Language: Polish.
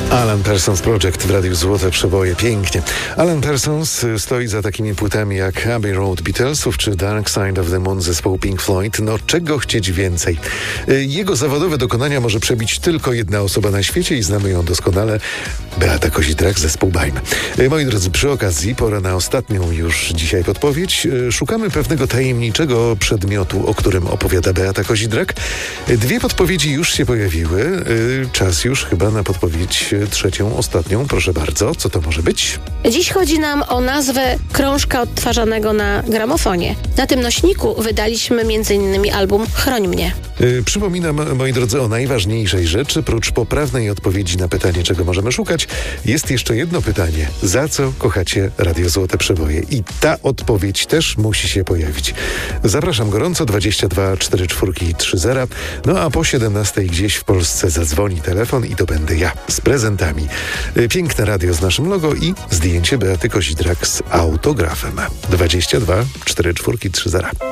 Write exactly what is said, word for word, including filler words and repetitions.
Alan Parsons Project w Radiu Złote Przeboje. Pięknie. Alan Parsons stoi za takimi płytami jak Abbey Road Beatlesów czy Dark Side of the Moon zespołu Pink Floyd. No czego chcieć więcej? Jego zawodowe dokonania może przebić tylko jedna osoba na świecie i znamy ją doskonale. Beata Kozidrak, zespół Baim. Moi drodzy, przy okazji pora na ostatnią już dzisiaj podpowiedź. Szukamy pewnego tajemniczego przedmiotu, o którym opowiada Beata Kozidrak. Dwie podpowiedzi już się pojawiły. Czas już chyba na podpowiedź trzecią, ostatnią. Proszę bardzo, co to może być? Dziś chodzi nam o nazwę krążka odtwarzanego na gramofonie. Na tym nośniku wydaliśmy między innymi album Chroń mnie. Yy, przypominam, moi drodzy, o najważniejszej rzeczy. Prócz poprawnej odpowiedzi na pytanie, czego możemy szukać, jest jeszcze jedno pytanie. Za co kochacie Radio Złote Przeboje? I ta odpowiedź też musi się pojawić. Zapraszam gorąco, dwadzieścia dwa cztery cztery trzy zero. No a po siedemnastej gdzieś w Polsce zadzwoni telefon i to będę ja z prezentami. Yy, piękne radio z naszym logo i zdjęcie Beaty Kozidrak z autografem. dwadzieścia dwa cztery cztery trzy zero.